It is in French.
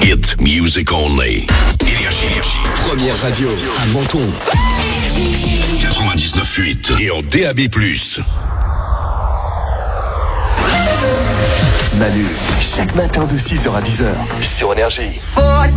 Hit music only. Énergie. Première radio à Menton. 99.8 et en DAB+. Manu, chaque matin de 6h à 10h sur Énergie. Ford